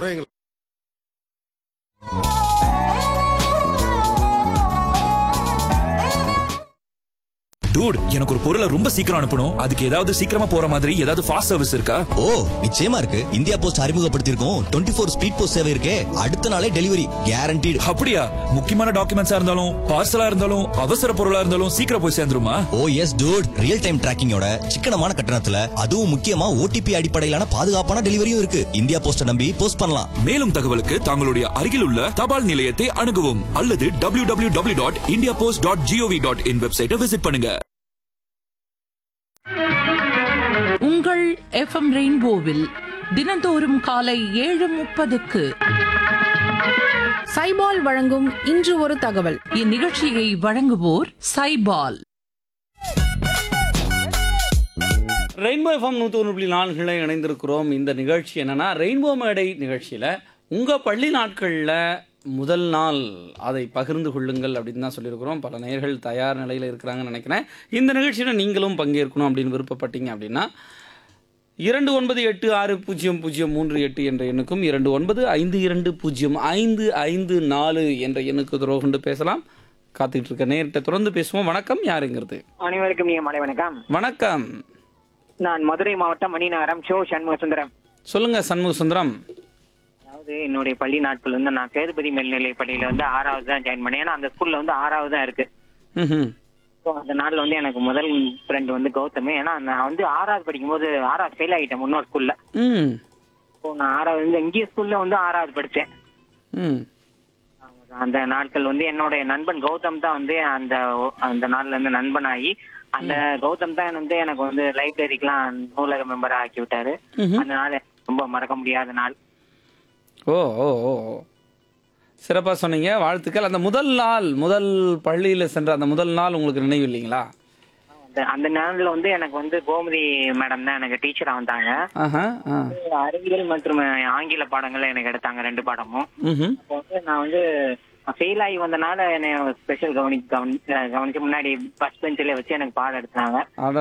குறைகள். டூட், எனக்கு ஒரு பொருளை ரொம்ப சீக்கிரம் அனுப்பணும். அதுக்கு ஏதாவது சீக்கிரமா போற மாதிரி ஏதாவது ஃபாஸ்ட் சர்வீஸ் இருக்கா? ஓ, நிச்சயமா இருக்கு. இந்தியா போஸ்ட் அறிமுகப்படுத்தியிருக்கோம் 24 ஸ்பீட் போஸ்ட் சேவை இருக்கே. அடுத்த நாளே டெலிவரி கேரண்டீடு. அப்படியா? முக்கியமான டாக்குமெண்ட்ஸா இருந்தாலும் பார்சலா இருந்தாலும் அவசர பொருளா இருந்தாலும் சீக்கிரம் போய் சேர்ந்துருமா? ஓ எஸ் டூட், ரியல் டைம் டிராக்கிங்கோட சிக்கனமான கட்டணத்துல அதுவும் முக்கியமா ஓடிபி அடிப்படையிலான பாதுகாப்பான டெலிவரியும் இருக்கு. இந்தியா போஸ்ட நம்பி போஸ்ட் பண்ணலாம். மேலும் தகவலுக்கு தங்களுடைய அருகில் உள்ள தபால் நிலையத்தை அணுகவும் அல்லது www.indiapost.gov.in வெப்சைட்டை விசிட் பண்ணுங்க. உங்கள் எஃப்எம் ரெயின்போவில் தினந்தோறும் காலை 7:30க்கு சைபால் வழங்கும் இன்று ஒரு தகவல். இந்நிகழ்ச்சியை வழங்குவோர் சைபால். ரெயின்போ எஃப்எம் 101.4 இணைந்திருக்கிறோம். இந்த நிகழ்ச்சி என்னன்னா ரெயின்போ மேடை நிகழ்ச்சியில் உங்கள் பள்ளி நாட்களில் முதல் நாள் அதை பகிர்ந்து கொள்ளுங்கள் அப்படின்னு தான் சொல்லியிருக்கிறோம். பல நேயர்கள் தயார் நிலையில் இருக்கிறாங்கன்னு நினைக்கிறேன். இந்த நிகழ்ச்சியில் நீங்களும் பங்கேற்கணும் அப்படின்னு விருப்பப்பட்டீங்க அப்படின்னா 29860038 என்ற எண்ணுக்கும் 2952055554 என்ற எண்ணுக்கு தொடர்பு கொண்டு பேசலாம். காத்துக்கிட்டு இருக்க நேர்கிட்ட தொடர்ந்து பேசுவோம். வணக்கம், யாருங்கிறது? அனைவருக்கும் மாலை வணக்கம். வணக்கம். நான் மதுரை மாவட்டம் மணிநகரம் ஷோ சண்முக சுந்தரம். சொல்லுங்க சண்முக சுந்தரம். அதாவது என்னுடைய பள்ளி நாட்கள் வந்து நான் சேதுபதி மேல்நிலை பள்ளியில வந்து 6வது தான் ஜாயின் பண்ணேன். ஏன்னா அந்த ஸ்கூல்ல வந்து 6வது தான் இருக்கு. அந்த நாள்ல வந்து எனக்கு முதல் ஃப்ரெண்ட் வந்து கௌதம். ஏன்னா நான் வந்து 6வது படிக்கும்போது 6வது ஃபெயில் ஆகிட்டேன் முன்னோர் ஸ்கூல்ல. இப்போ நான் 6வது வந்து இந்திய ஸ்கூல்ல வந்து 6வது படித்தேன். அந்த நாட்கள் வந்து என்னுடைய நண்பன் கௌதம் தான் வந்து அந்த நாள்ல இருந்து நண்பனாகி அந்த கௌதம் தான் வந்து எனக்கு வந்து லைப்ரரிக்கெல்லாம் நூலக மெம்பரா ஆக்கி விட்டாரு. அந்த நாள் ரொம்ப மறக்க முடியாத நாள். ஓ ஓ ஓ சிறப்பாக சொன்னீங்க, வாழ்த்துக்கள். அந்த முதல் பள்ளியில் சென்ற அந்த முதல் நாள் உங்களுக்கு நினைவு இல்லைங்களா? அந்த நாள்ல வந்து எனக்கு வந்து கோமதி மேடம் தான் எனக்கு டீச்சரா வந்தாங்க. அறிவியல் மற்றும் ஆங்கில பாடங்களை எனக்கு எடுத்தாங்க 2 பாடமும். அப்போ வந்து நான் வந்து ஃபெயில் ஆகி வந்தனால என்னை ஸ்பெஷல் கவனிச்சு முன்னாடி ஃபர்ஸ்ட் பெஞ்சில வச்சு எனக்கு பாடம் எடுத்தாங்க.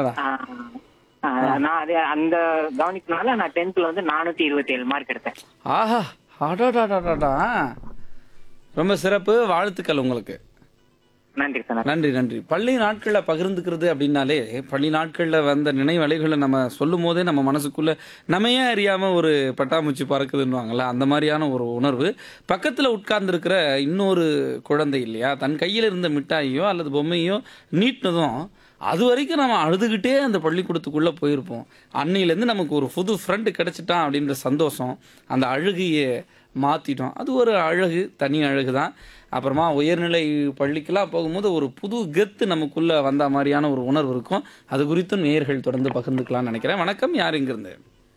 நான் அது அந்த கவனிப்புனால நான் 10th வந்து 427 மார்க் எடுத்தேன். ஆஹா, அடாடாடாடா, ரொம்ப சிறப்பு, வாழ்த்துக்கள் உங்களுக்கு. நன்றி சார். நன்றி. பள்ளி நாட்களில் பகிர்ந்துக்கிறது அப்படின்னாலே பள்ளி நாட்களில் வந்த நினைவலைகளை நம்ம சொல்லும் போதே நம்ம மனசுக்குள்ள நம்மையே அறியாமல் ஒரு பட்டாம்பூச்சி பறக்குதுன்னுவாங்கல்ல, அந்த மாதிரியான ஒரு உணர்வு. பக்கத்தில் உட்கார்ந்துருக்கிற இன்னொரு குழந்தை இல்லையா, தன் கையில் இருந்த மிட்டாயோ அல்லது பொம்மையோ நீட்டினதும் அது வரைக்கும் நம்ம அழுதுகிட்டே அந்த பள்ளிக்கூடத்துக்குள்ளே போயிருப்போம். அன்னையிலேருந்து நமக்கு ஒரு புது ஃப்ரெண்டு கிடைச்சிட்டான் அப்படின்ற சந்தோஷம், அந்த அழுகையை மாற்றிட்டோம். அது ஒரு அழகு, தனி அழகு தான். அப்புறமா உயர்நிலை பள்ளிக்கெல்லாம் போகும்போது ஒரு புது கெத்து நமக்குள்ளே வந்த மாதிரியான ஒரு உணர்வு இருக்கும். அது குறித்தும் நேயர்கள் தொடர்ந்து பகிர்ந்துக்கலாம்னு நினைக்கிறேன். வணக்கம், யார் இங்கிருந்து?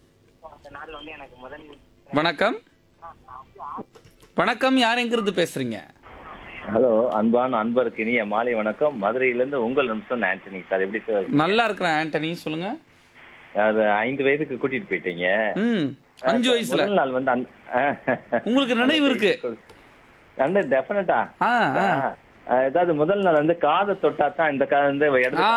வணக்கம், யார் எங்கிருந்து பேசுறீங்க? ஹலோ, அன்பான அன்பருக்கு இனிய மாலை வணக்கம். மதுரையிலிருந்து உங்கள் நிமிஷம் ஆண்டனி சார். எப்படி சார்? நல்லா இருக்கிறேன் ஆண்டனி, சொல்லுங்க. அது 5 வயதுக்கு கூட்டிட்டு போயிட்டீங்க. 5 வயசுல நாள் வந்து உங்களுக்கு நினைவு இருக்கு? டெஃபினட்டா. ஏதாவது முதல் நாள் வந்து காதை தொட்டா தான் இந்த காது வந்து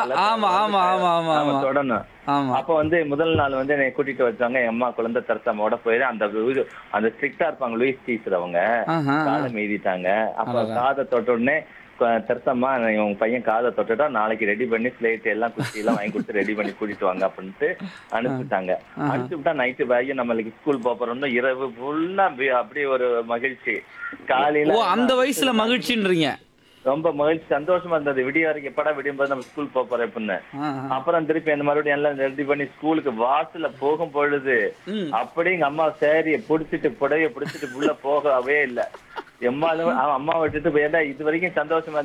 தொடணும். அப்ப வந்து முதல் நாள் வந்து என்னை கூட்டிட்டு வச்சாங்க. என் அம்மா குழந்தை தரசமோட போயிரு அந்த ஸ்ட்ரிக்டா இருப்பாங்க லூயிஸ் டீச்சர், அவங்க காதை மீதிட்டாங்க. அப்ப காதை தொட்ட உடனே தரசம்மா உங்க பையன் காதை தொட்டுட்டா நாளைக்கு ரெடி பண்ணி ஸ்லேட் எல்லாம் குச்சி எல்லாம் வாங்கி கொடுத்து ரெடி பண்ணி கூட்டிட்டு வாங்க அப்படின்ட்டு அனுப்பிட்டாங்க. அனுப்பிச்சுட்டா நைட்டு பையன் நம்மளுக்கு ஸ்கூல் போறோம்னா இரவு ஃபுல்லா அப்படியே ஒரு மகிழ்ச்சி. காலையில அந்த வயசுல மகிழ்ச்சின்றீங்க? ரொம்ப மகிழ்ச்சி, சந்தோஷமா இருந்தது. விடிய வரைக்கும் எப்படா விடியும்போது நம்ம ஸ்கூல் போறோம் அப்படின்னு. அப்புறம் திருப்பி அந்த மறுபடியும் எல்லாம் ரெடி பண்ணி ஸ்கூலுக்கு வாசல்ல போகும் பொழுது அப்படி எங்க அம்மா சேரிய புடிச்சிட்டு புடவைய புடிச்சிட்டு உள்ள போகவே இல்லை. அம்மா விட்டுட்டு போயிட்டா இது வரைக்கும் சந்தோஷமா